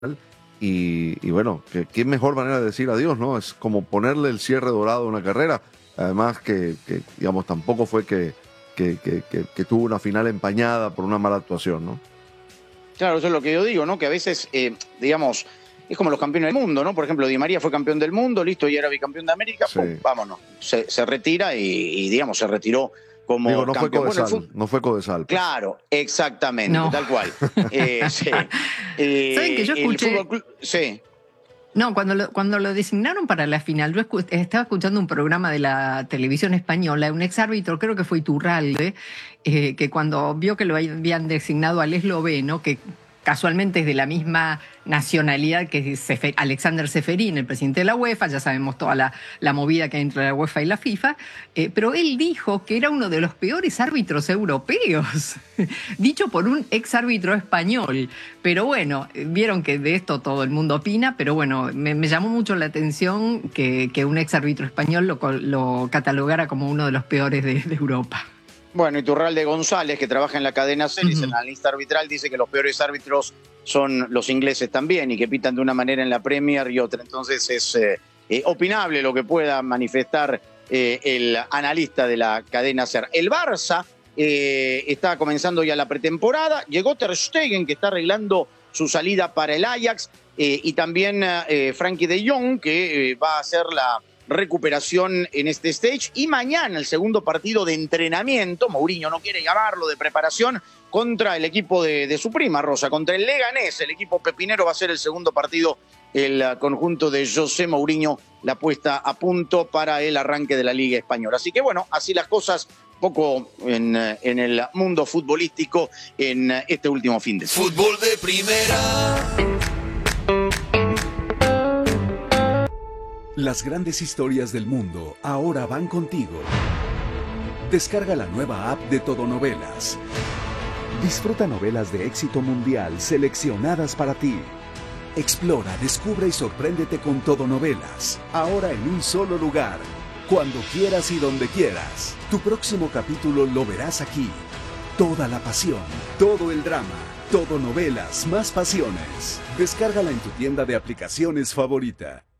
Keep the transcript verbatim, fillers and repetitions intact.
Y, y bueno, ¿qué, qué mejor manera de decir adiós, ¿no? Es como ponerle el cierre dorado a una carrera. Además que, que digamos, tampoco fue que, que, que, que, que tuvo una final empañada por una mala actuación, ¿no? Claro, eso es lo que yo digo, ¿no? Que a veces, eh, digamos, es como los campeones del mundo, ¿no? Por ejemplo, Di María fue campeón del mundo, listo, y era bicampeón de América, Sí. pum, vámonos. Se, se retira y, y, digamos, se retiró como Digo, no campeón. fue Codesal, Bueno, el fut... no fue Codesal. Pues. Claro, exactamente, No. tal cual. Eh, sí. eh, ¿Saben que yo escuché? El fútbol... Sí. No, cuando lo, cuando lo designaron para la final, yo escu estaba escuchando un programa de la televisión española, un exárbitro, creo que fue Iturralde, eh, que cuando vio que lo habían designado al esloveno, que casualmente es de la misma nacionalidad que Sefer, Alexander Seferín, el presidente de la UEFA, ya sabemos toda la, la movida que hay entre la UEFA y la FIFA, eh, pero él dijo que era uno de los peores árbitros europeos, dicho por un ex árbitro español. Pero bueno, vieron que de esto todo el mundo opina, pero bueno, me, me llamó mucho la atención que, que un ex árbitro español lo, lo catalogara como uno de los peores de, de Europa. Bueno, Iturralde González, que trabaja en la cadena Series, Uh-huh. en la analista arbitral, dice que los peores árbitros son los ingleses también y que pitan de una manera en la Premier y otra. Entonces es eh, eh, opinable lo que pueda manifestar eh, el analista de la cadena SER. El Barça eh, está comenzando ya la pretemporada. Llegó Ter Stegen, que está arreglando su salida para el Ajax, eh, y también eh, Frankie de Jong, que eh, va a hacer la recuperación en este stage, y mañana el segundo partido de entrenamiento, Mourinho no quiere llamarlo de preparación, contra el equipo de, de su prima Rosa, contra el Leganés, el equipo pepinero. Va a ser el segundo partido, el conjunto de José Mourinho, la puesta a punto para el arranque de la Liga Española. Así que bueno, así las cosas, poco en, en el mundo futbolístico en este último fin de semana. Fútbol de primera. Las grandes historias del mundo ahora van contigo. Descarga la nueva app de Todonovelas. Disfruta novelas de éxito mundial seleccionadas para ti. Explora, descubre y sorpréndete con Todonovelas. Ahora en un solo lugar. Cuando quieras y donde quieras. Tu próximo capítulo lo verás aquí. Toda la pasión, todo el drama. Todonovelas más pasiones. Descárgala en tu tienda de aplicaciones favorita.